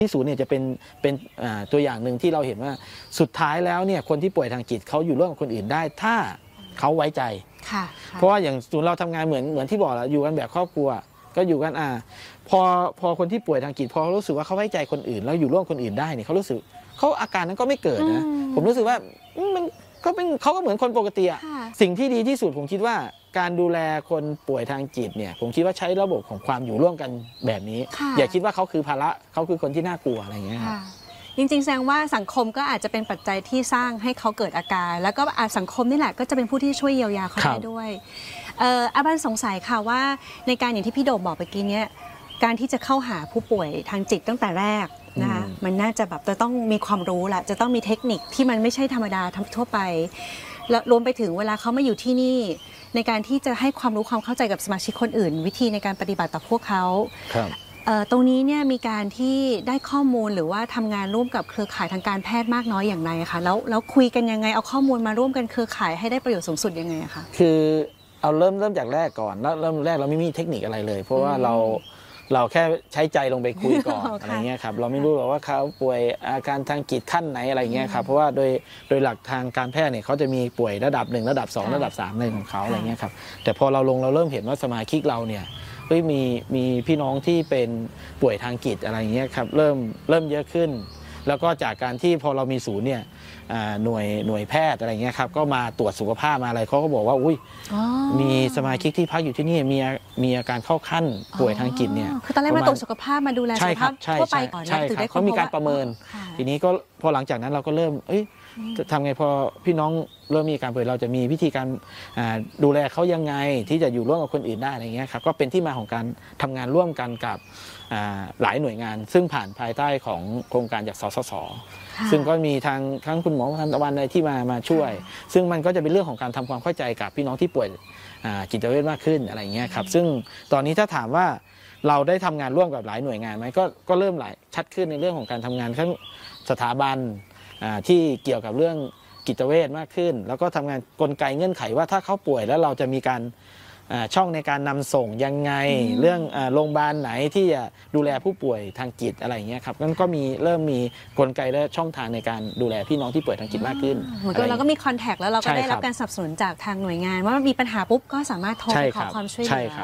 ที่ศูนย์เนี่ยจะเป็นตัวอย่างหนึ่งที่เราเห็นว่าสุดท้ายแล้วเนี่ยคนที่ป่วยทางจิตเขาอยู่ร่วมกับคนอื่นได้ถ้าเขาไว้ใจเพราะว่าอย่างศูนย์เราทำงานเหมือนที่บอกแล้วอยู่กันแบบครอบครัวก็อยู่กันพอคนที่ป่วยทางจิตพอเขารู้สึกว่าเขาไว้ใจคนอื่นแล้วอยู่ร่วมคนอื่นได้เนี่ยเขารู้สึกเขาอาการนั้นก็ไม่เกิดนะผมรู้สึกว่ามันเขาก็เหมือนคนปกติสิ่งที่ดีที่สุดผมคิดว่าการดูแลคนป่วยทางจิตเนี่ยผมคิดว่าใช้ระบบของความอยู่ร่วมกันแบบนี้อย่าคิดว่าเขาคือภาระเขาคือคนที่น่ากลัวอะไรอย่างเงี้ยจริงๆแสดงว่าสังคมก็อาจจะเป็นปัจจัยที่สร้างให้เขาเกิดอาการแล้วก็สังคมนี่แหละก็จะเป็นผู้ที่ช่วยเยียวยาเขาได้ด้วยอาบันสงสัยค่ะว่าในการอย่างที่พี่โดมบอกเมื่อกี้เนี่ยการที่จะเข้าหาผู้ป่วยทางจิตตั้งแต่แรกนะคะมันน่าจะแบบจะต้องมีความรู้ละจะต้องมีเทคนิคที่มันไม่ใช่ธรรมดาทั่วไปแล้วรวมไปถึงเวลาเขามาอยู่ที่นี่ในการที่จะให้ความรู้ความเข้าใจกับสมาชิกคนอื่นวิธีในการปฏิบัติต่อพวกเขาตรงนี้เนี่ยมีการที่ได้ข้อมูลหรือว่าทำงานร่วมกับเครือข่ายทางการแพทย์มากน้อยอย่างไรคะแล้วคุยกันยังไงเอาข้อมูลมาร่วมกันเครือข่ายให้ได้ประโยชน์สูงสุดยังไงคะคือเอาเริ่มจากแรกก่อนแล้วเริ่มแรกเราไม่มีเทคนิคอะไรเลยเพราะว่าเราแค่ใช้ใจลงไปคุยก่อน อะไรเงี้ยครับเราไม่รู้หรอกว่าเขาป่วยอาการทางจิตขั้นไหนอะไรเงี้ยครับเพราะว่าโดยหลักทางการแพทย์เนี่ยเขาจะมีป่วยระดับ1ระดับ2ระดับ3อะไรของเขาอะไรเงี้ยครับแต่พอเราเริ่มเห็นว่าสมาชิกเราเนี่ยมีพี่น้องที่เป็นป่วยทางจิตอะไรเงี้ยครับเริ่มเยอะขึ้นแล้วก็จากการที่พอเรามีศูนย์เนี่ยหน่วยแพทย์อะไรเงี้ยครับก็มาตรวจสุขภาพมาอะไรเขาก็บอกว่าอุ้ยมีสมาชิกที่พักอยู่ที่นี่มีอาการเข้าขั้นป่วยทางจิตเนี่ยคือตอนแรกมาตรวจสุขภาพมาดูแลสุขภาพทั่วไปก่อนใช่ครับเขามีการประเมินทีนี้ก็พอหลังจากนั้นเราก็เริ่มจะทำไงพอพี่น้องเริ่มมีการป่วยเราจะมีวิธีการดูแลเขายังไงที่จะอยู่ร่วมกับคนอื่นได้อะไรเงี้ยครับก็เป็นที่มาของการทำงานร่วมกันกับหลายหน่วยงานซึ่งผ่านภายใต้ของโครงการจากสสส.ซึ่งก็มีทั้งคุณหมอทันตะวันอะไรที่มาช่วยซึ่งมันก็จะเป็นเรื่องของการทำความเข้าใจกับพี่น้องที่ป่วยจิตเวชมากขึ้นอะไรเงี้ยครับซึ่งตอนนี้ถ้าถามว่าเราได้ทำงานร่วมกับหลายหน่วยงานไหมก็เริ่มชัดขึ้นในเรื่องของการทำงานทั้งสถาบันที่เกี่ยวกับเรื่องจิตเวชมากขึ้นแล้วก็ทำงานกลไกเงื่อนไขว่าถ้าเขาป่วยแล้วเราจะมีการช่องในการนำส่งยังไงเรื่องโรงพยาบาลไหนที่จะดูแลผู้ป่วยทางจิตอะไรอย่างเงี้ยครับนั่นก็เริ่มมีกลไกและช่องทางในการดูแลพี่น้องที่ป่วยทางจิตมากขึ้นเหมือนกับเราก็มีคอนแทคแล้วเราก็ได้รับการสนับสนุนจากทางหน่วยงานว่ามีปัญหาปุ๊บก็สามารถโทรไปขอความช่วยเหลือ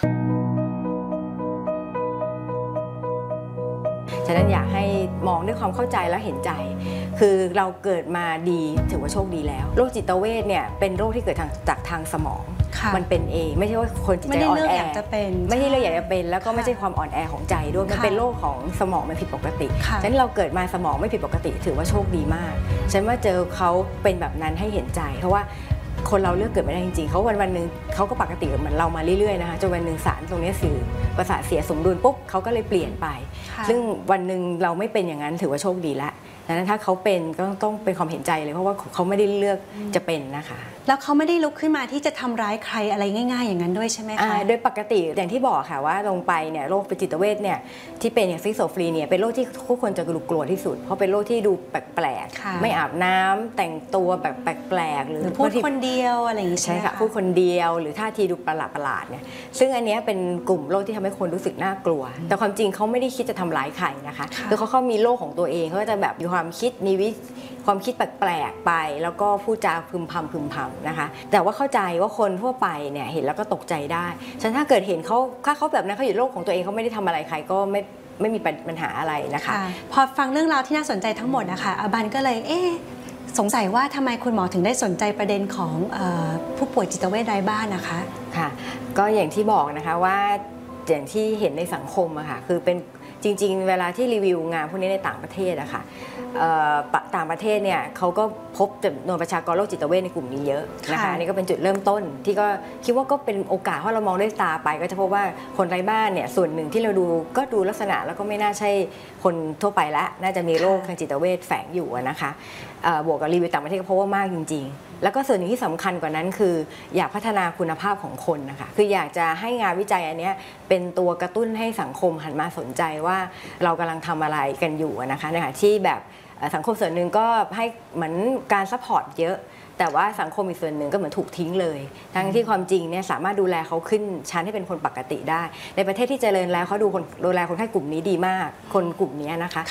ฉะนั้นอยากให้มองด้วยความเข้าใจและเห็นใจคือเราเกิดมาดีถือว่าโชคดีแล้วโรคจิตเวชเนี่ยเป็นโรคที่เกิดจากทางสมองมันเป็นเองไม่ใช่ว่าคนจิตใจอ่อนแอไม่ใช่เรื่องอยากจะเป็นแล้วก็ไม่ใช่ความอ่อนแอของใจด้วยมันเป็นโรคของสมองมันผิดปกติฉะนั้นเราเกิดมาสมองไม่ผิดปกติถือว่าโชคดีมากฉันว่าเจอเขาเป็นแบบนั้นให้เห็นใจเพราะว่าคนเราเลือกเกิดไม่ได้จริงๆเขาวันหนึ่งเขาก็ปกติเหมือนเรามาเรื่อยๆนะคะจนวันหนึ่งสารตรงนี้สื่อประสาทเสียสมดุลปุ๊บเขาก็เลยเปลี่ยนไปซึ่งวันหนึ่งเราไม่เป็นอย่างนั้นถือว่าโชคดีแล้วดังนั้นถ้าเขาเป็นก็ต้องเป็นความเห็นใจเลยเพราะว่าเขาไม่ได้เลือกจะเป็นนะคะแล้วเขาไม่ได้ลุกขึ้นมาที่จะทำร้ายใครอะไรง่ายๆอย่างนั้นด้วยใช่ไหมคะโดยปกติอย่างที่บอกค่ะว่าลงไปเนี่ยโรคจิตเวชเนี่ยที่เป็นอย่างซิโซฟรีเนี่ยเป็นโรคที่ผู้คนจะกลัวที่สุดเพราะเป็นโรคที่ดูแปลกๆไม่อาบน้ำแต่งตัวแบบแปลกๆหรือพูดคนเดียวอะไรอย่างนี้ใช่ค่ะพูดคนเดียวหรือท่าทีดูประหลาดเนี่ยซึ่งอันนี้เป็นกลุ่มโรคที่ทำให้คนรู้สึกน่ากลัวแต่ความจริงเขาไม่ได้คิดจะทำร้ายใครนะคะคือเขามีโรคของตัวเองเขาจะแบบมีความคิดมีความคิดแปลกๆไปแล้วก็พูดจาพึมพำนะคะแต่ว่าเข้าใจว่าคนทั่วไปเนี่ยเห็นแล้วก็ตกใจได้ฉะนั้นถ้าเกิดเห็นถ้าเขาแบบนั้นเขาอยู่โลกของตัวเองเขาไม่ได้ทำอะไรใครก็ไม่มีปัญหาอะไรนะคะพอฟังเรื่องราวที่น่าสนใจทั้งหมดนะคะอาบันก็เลยสงสัยว่าทำไมคุณหมอถึงได้สนใจประเด็นของผู้ป่วยจิตเวชไร้บ้านนะคะค่ะก็อย่างที่บอกนะคะว่าอย่างที่เห็นในสังคมอะค่ะคือเป็นจริงๆเวลาที่รีวิวงานพวกนี้ในต่างประเทศอะค่ะต่างประเทศเนี่ยเขาก็พบจำนวนประชากรโรคจิตเวชในกลุ่มนี้เยอะนะคะนี่ก็เป็นจุดเริ่มต้นที่ก็คิดว่าก็เป็นโอกาสเพราะเรามองด้วยตาไปก็จะพบว่าคนไร้บ้านเนี่ยส่วนหนึ่งที่เราดูลักษณะแล้วก็ไม่น่าใช่คนทั่วไปละน่าจะมีโรคทางจิตเวชแฝงอยู่นะคะบวกกับรีวิวต่างประเทศก็พบว่ามากจริงๆแล้วก็ส่วนหนึ่งที่สำคัญกว่านั้นคืออยากพัฒนาคุณภาพของคนนะคะคืออยากจะให้งานวิจัยอันนี้เป็นตัวกระตุ้นให้สังคมหันมาสนใจว่าเรากำลังทำอะไรกันอยู่นะคะในขณะที่แบบสังคมส่วนหนึ่งก็ให้เหมือนการซัพพอร์ตเยอะแต่ว่าสังคมอีกส่วนหนึ่งก็เหมือนถูกทิ้งเลยทั้งที่ความจริงเนี่ยสามารถดูแลเขาขึ้นชั้นให้เป็นคนปกติได้ในประเทศที่เจริญแล้วเขาดูแลคนไข้กลุ่มนี้ดีมากคนกลุ่มนี้นะคะ